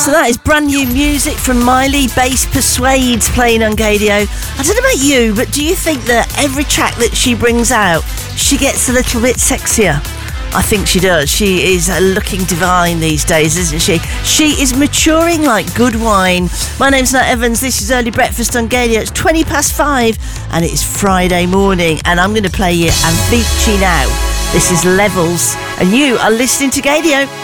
So that is brand new music from Miley, Bass Persuades, playing on Gadio. I don't know about you, but do you think that every track that she brings out, she gets a little bit sexier? I think she does. She is looking divine these days, isn't she? She is maturing like good wine. My name's Nat Evans. This is Early Breakfast on Gadio. It's 5:20 and it's Friday morning, and I'm going to play you Avicii now. This is Levels, and you are listening to Gadio.